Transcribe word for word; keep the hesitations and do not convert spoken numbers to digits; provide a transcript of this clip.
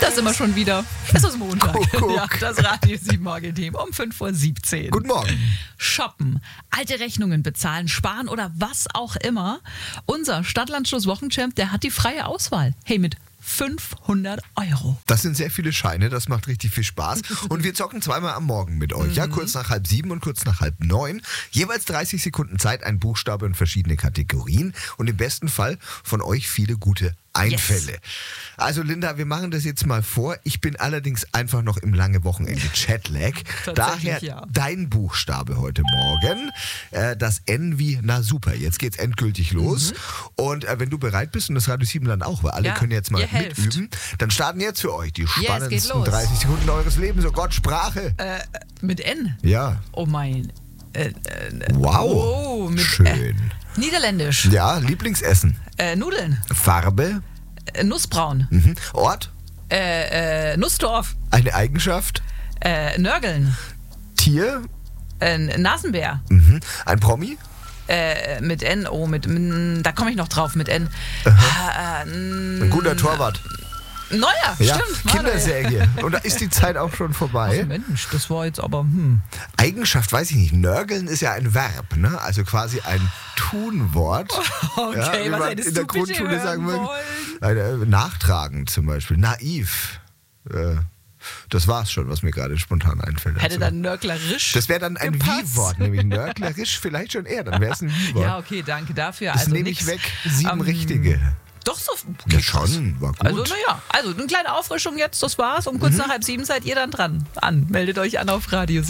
da sind wir schon wieder. Es ist Montag. Kuckuck. Ja, das Radio sieben Morgen-Team um fünf Uhr siebzehn. Guten Morgen. Shoppen, alte Rechnungen bezahlen, sparen oder was auch immer. Unser Stadtlandschluss-Wochenchamp, der hat die freie Auswahl. Hey, mit fünfhundert Euro. Das sind sehr viele Scheine, das macht richtig viel Spaß. Und wir zocken zweimal am Morgen mit euch. Ja, kurz nach halb sieben und kurz nach halb neun. Jeweils dreißig Sekunden Zeit, ein Buchstabe in verschiedene Kategorien. Und im besten Fall von euch viele gute Einfälle. Yes. Also Linda, wir machen das jetzt mal vor. Ich bin allerdings einfach noch im lange Wochenende Jetlag. Daher ja. dein Buchstabe heute Morgen. Äh, das N wie na super. Jetzt geht's endgültig los. Mhm. Und äh, wenn du bereit bist und das Radio sieben dann auch, weil alle ja, können jetzt mal helft. mitüben, dann starten jetzt für euch die Yes, spannendsten dreißig Sekunden eures Lebens. Oh Gott, Sprache. Äh, mit N? Ja. Oh mein. Äh, äh, wow. Oh, mit, schön. Äh, Niederländisch. Ja, Lieblingsessen. Äh, Nudeln. Farbe. Äh, Nussbraun. Mhm. Ort. Äh, äh, Nussdorf. Eine Eigenschaft. Äh, Nörgeln. Tier. Äh, Nasenbär. Mhm. Ein Promi. Äh, mit N. Oh, mit, m, da komme ich noch drauf, mit N. Äh, äh, Ein guter Torwart. Neuer, ja, stimmt. Kinderserie. Und da ist die Zeit auch schon vorbei. Ach Mensch, das war jetzt aber, hm. Eigenschaft, weiß ich nicht. Nörgeln ist ja ein Verb, ne? Also quasi ein Tunwort. Okay, ja, was hättest in der du bitte Grundschule sagen hören würden. Äh, nachtragend zum Beispiel. Naiv. Äh, das war's schon, was mir gerade spontan einfällt. Hätte dann nörglerisch Das wäre dann ein gepasst. Wie-Wort, nämlich nörglerisch vielleicht schon eher. Dann wäre es ein Wie-Wort. Ja, okay, danke dafür. Das also nehme nix, ich weg. Sieben ähm, richtige. Doch so. Ja, schon, war gut. Also, naja, also eine kleine Auffrischung jetzt, das war's. Um kurz Mhm. nach halb sieben seid ihr dann dran. An, meldet euch an auf Radio